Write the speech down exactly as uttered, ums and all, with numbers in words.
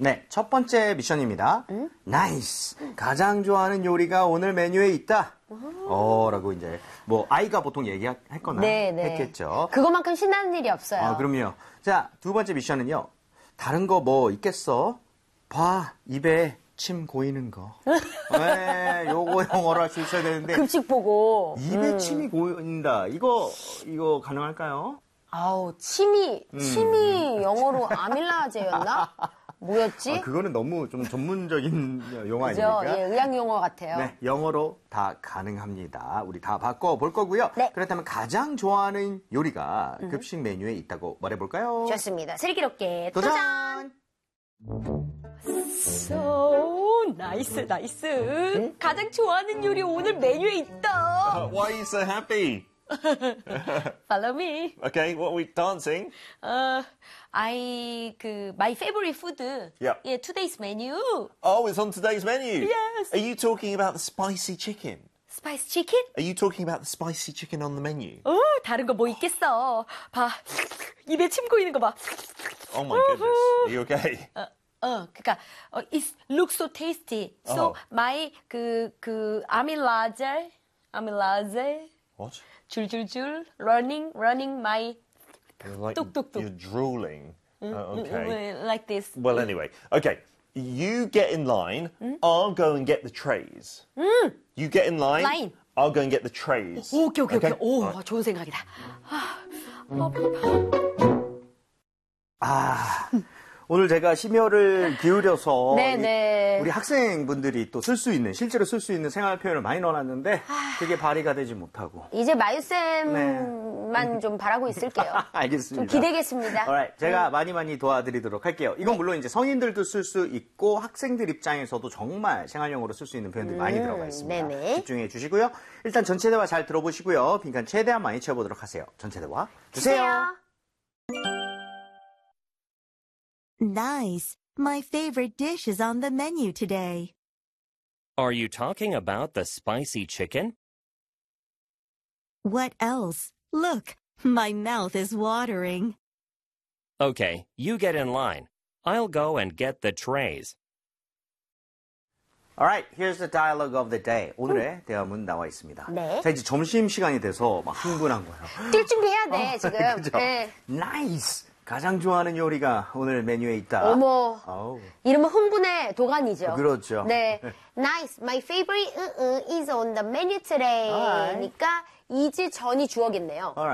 네, 첫 번째 미션입니다. 응? 나이스. 가장 좋아하는 요리가 오늘 메뉴에 있다. 어, 라고 이제 뭐 아이가 보통 얘기했거나 네, 네. 했겠죠. 그거만큼 신나는 일이 없어요. 아, 그럼요. 자, 두 번째 미션은요. 다른 거 뭐 있겠어? 봐, 입에 침 고이는 거. 네, 요거 영어로 할 수 있어야 되는데. 급식 보고. 입에 음. 침이 고인다. 이거, 이거 가능할까요? 아우, 침이, 음. 침이 영어로 아밀라제였나? 뭐였지? 아, 그거는 너무 좀 전문적인 용어 그죠? 아닙니까? 예, 의학 용어 같아요. 네, 영어로 다 가능합니다. 우리 다 바꿔볼 거고요. 네. 그렇다면 가장 좋아하는 요리가 급식 메뉴에 있다고 말해볼까요? 좋습니다. 슬기롭게 도전! 도전! So, 나이스, 나이스. 응? 가장 좋아하는 요리 오늘 메뉴에 있다. Why are you so happy? Follow me. Okay, what are we dancing? Uh, I, 그, my favorite food. Yeah. Yeah, today's menu. Oh, it's on today's menu. Yes. Are you talking about the spicy chicken? Spice chicken? Are you talking about the spicy chicken on the menu? 어, 다른 거 뭐 있겠어. 봐. 입에 침 고이는 거 봐. Oh my goodness. Are you okay? 어, 어, 그니까, 어, it looks so tasty. So, 어. my, 그, 그, 아밀라제, 아밀라제, What? 줄줄줄, running, running my, You're like, 뚝뚝뚝. you're drooling. Oh, okay. like this. Well, anyway. Okay. You get in line. I'll go and get the trays. You get in line. Line. I'll go and get the trays. 오케이, 오케이, 오케이. Okay? 오, 좋은 생각이다. 아, 어, 배고파. 아, 오늘 제가 심혈을 기울여서 네, 이- 네. 우리 학생분들이 또 쓸 수 있는, 실제로 쓸 수 있는 생활 표현을 많이 넣어놨는데 그게 발휘가 되지 못하고. 이제 마유쌤만 좀 바라고 있을게요. 알겠습니다. 좀 기대겠습니다. Alright, 제가 많이 많이 도와드리도록 할게요. 이건 물론 이제 성인들도 쓸 수 있고 학생들 입장에서도 정말 생활용어로 쓸 수 있는 표현들이 많이 들어가 있습니다. 네네. 집중해 주시고요. 일단 전체 대화 잘 들어보시고요. 빈칸 최대한 많이 채워보도록 하세요. 전체 대화 주세요. Nice. My favorite dish is on the menu today. Are you talking about the spicy chicken? What else? Look, my mouth is watering. Okay, you get in line. I'll go and get the trays. Alright, here's the dialogue of the day. 오늘의 대화문 나와 있습니다. 네. 자, 이제 점심 시간이 돼서 막 흥분한 거예요. 뛸 준비해야 돼, 지금. 그죠? 네. 나이스! 가장 좋아하는 요리가 오늘 메뉴에 있다. 어머. 아우. 이름은 흥분의 도가니죠. 그렇죠. 네. Nice. My favorite uh, uh, is on the menu today. Alright. 그러니까 is 전이 주어겠네요. Alright.